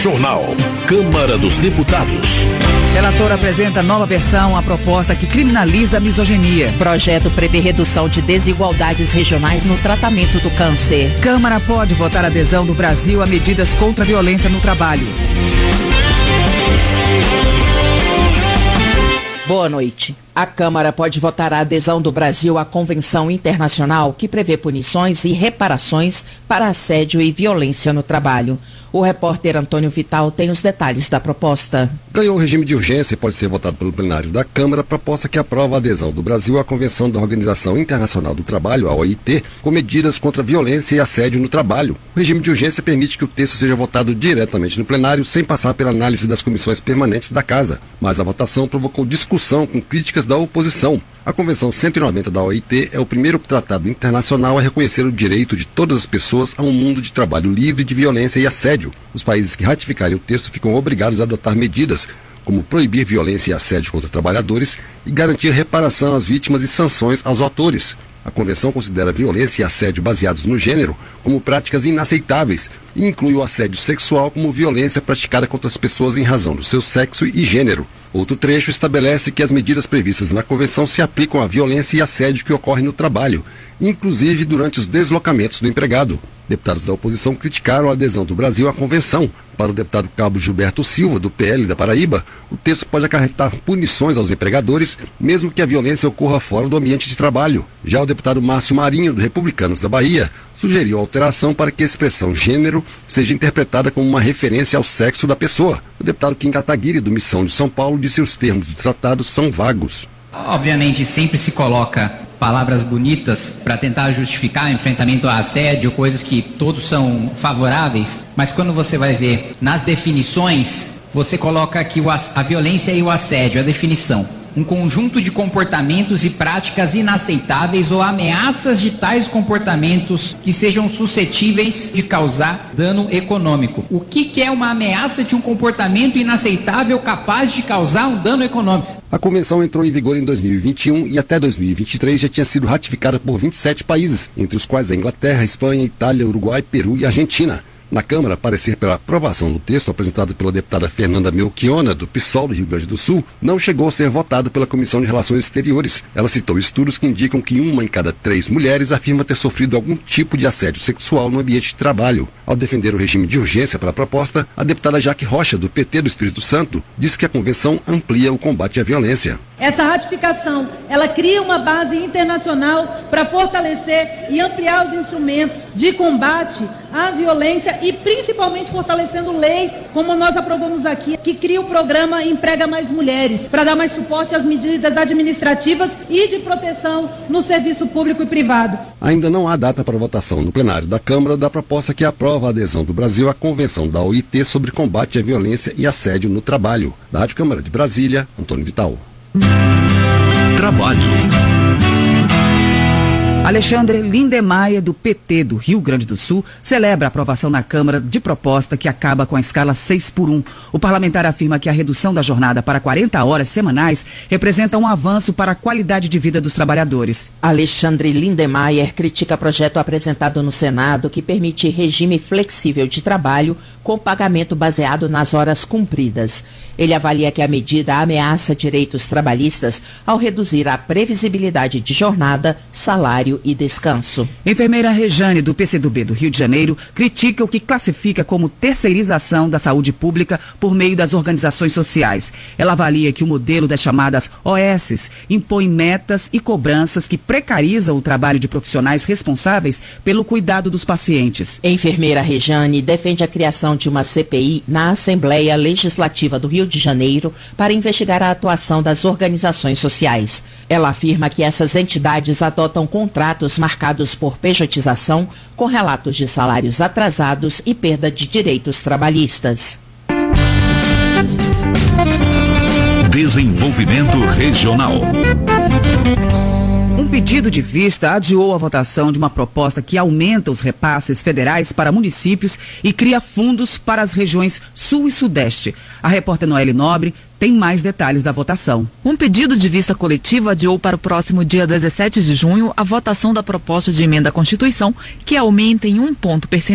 Jornal Câmara dos Deputados. Relator apresenta nova versão à proposta que criminaliza a misoginia. Projeto prevê redução de desigualdades regionais no tratamento do câncer. Câmara pode votar adesão do Brasil a medidas contra a violência no trabalho. Boa noite. A Câmara pode votar a adesão do Brasil à Convenção Internacional que prevê punições e reparações para assédio e violência no trabalho. O repórter Antônio Vital tem os detalhes da proposta. Ganhou o regime de urgência e pode ser votado pelo plenário da Câmara, proposta que aprova a adesão do Brasil à Convenção da Organização Internacional do Trabalho, a OIT, com medidas contra a violência e assédio no trabalho. O regime de urgência permite que o texto seja votado diretamente no plenário, sem passar pela análise das comissões permanentes da Casa. Mas a votação provocou discussão com críticas da oposição. A Convenção 190 da OIT é o primeiro tratado internacional a reconhecer o direito de todas as pessoas a um mundo de trabalho livre de violência e assédio. Os países que ratificarem o texto ficam obrigados a adotar medidas, como proibir violência e assédio contra trabalhadores e garantir reparação às vítimas e sanções aos autores. A Convenção considera violência e assédio baseados no gênero como práticas inaceitáveis e inclui o assédio sexual como violência praticada contra as pessoas em razão do seu sexo e gênero. Outro trecho estabelece que as medidas previstas na Convenção se aplicam à violência e assédio que ocorre no trabalho, inclusive durante os deslocamentos do empregado. Deputados da oposição criticaram a adesão do Brasil à Convenção. Para o deputado Cabo Gilberto Silva, do PL da Paraíba, o texto pode acarretar punições aos empregadores, mesmo que a violência ocorra fora do ambiente de trabalho. Já o deputado Márcio Marinho, do Republicanos da Bahia, sugeriu alteração para que a expressão gênero seja interpretada como uma referência ao sexo da pessoa. O deputado Kim Kataguiri, do Missão de São Paulo, disse que os termos do tratado são vagos. Obviamente, sempre se coloca palavras bonitas para tentar justificar enfrentamento a assédio, coisas que todos são favoráveis, mas quando você vai ver nas definições, você coloca aqui a violência e o assédio, a definição. Um conjunto de comportamentos e práticas inaceitáveis ou ameaças de tais comportamentos que sejam suscetíveis de causar dano econômico. O que é uma ameaça de um comportamento inaceitável capaz de causar um dano econômico? A Convenção entrou em vigor em 2021 e até 2023 já tinha sido ratificada por 27 países, entre os quais a Inglaterra, Espanha, Itália, Uruguai, Peru e Argentina. Na Câmara, parecer pela aprovação do texto apresentado pela deputada Fernanda Melchiona, do PSOL do Rio Grande do Sul, não chegou a ser votado pela Comissão de Relações Exteriores. Ela citou estudos que indicam que 1 em cada 3 mulheres afirma ter sofrido algum tipo de assédio sexual no ambiente de trabalho. Ao defender o regime de urgência para a proposta, a deputada Jaque Rocha, do PT do Espírito Santo, disse que a convenção amplia o combate à violência. Essa ratificação, ela cria uma base internacional para fortalecer e ampliar os instrumentos de combate à violência e principalmente fortalecendo leis, como nós aprovamos aqui, que cria o programa Emprega Mais Mulheres, para dar mais suporte às medidas administrativas e de proteção no serviço público e privado. Ainda não há data para votação no plenário da Câmara da proposta que aprova a adesão do Brasil à Convenção da OIT sobre combate à violência e assédio no trabalho. Da Rádio Câmara de Brasília, Antônio Vital. Trabalho. Alexandre Lindemeyer, do PT do Rio Grande do Sul, celebra a aprovação na Câmara de proposta que acaba com a escala 6x1. O parlamentar afirma que a redução da jornada para 40 horas semanais representa um avanço para a qualidade de vida dos trabalhadores. Alexandre Lindemeyer critica projeto apresentado no Senado que permite regime flexível de trabalho com pagamento baseado nas horas cumpridas. Ele avalia que a medida ameaça direitos trabalhistas ao reduzir a previsibilidade de jornada, salário e descanso. Enfermeira Rejane, do PCdoB do Rio de Janeiro, critica o que classifica como terceirização da saúde pública por meio das organizações sociais. Ela avalia que o modelo das chamadas OSs impõe metas e cobranças que precarizam o trabalho de profissionais responsáveis pelo cuidado dos pacientes. Enfermeira Rejane defende a criação de uma CPI na Assembleia Legislativa do Rio de Janeiro para investigar a atuação das organizações sociais. Ela afirma que essas entidades adotam contratos marcados por pejotização, com relatos de salários atrasados e perda de direitos trabalhistas. Desenvolvimento Regional. Um pedido de vista adiou a votação de uma proposta que aumenta os repasses federais para municípios e cria fundos para as regiões Sul e Sudeste. A repórter Noeli Nobre tem mais detalhes da votação. Um pedido de vista coletiva adiou para o próximo dia 17 de junho a votação da proposta de emenda à Constituição que aumenta em 1 ponto percentual